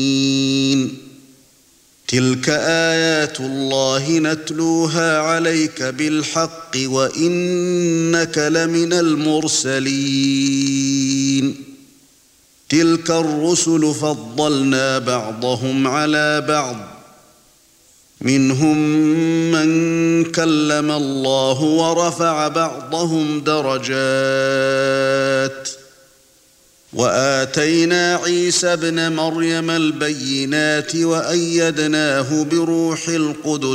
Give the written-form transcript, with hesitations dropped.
تِلْكَ آيَاتُ اللَّهِ نَتْلُوهَا عَلَيْكَ بِالْحَقِّ وَإِنَّكَ لَمِنَ الْمُرْسَلِينَ تِلْكَ الرُّسُلُ فَضَّلْنَا بَعْضَهُمْ عَلَى بَعْضٍ مِنْهُمْ مَنْ كَلَّمَ اللَّهُ وَرَفَعَ بَعْضَهُمْ دَرَجَاتٍ وَآتَيْنَا عِيسَى ابْنَ مَرْيَمَ الْبَيِّنَاتِ وَأَيَّدْنَاهُ بِرُوحِ الْقُدُسِ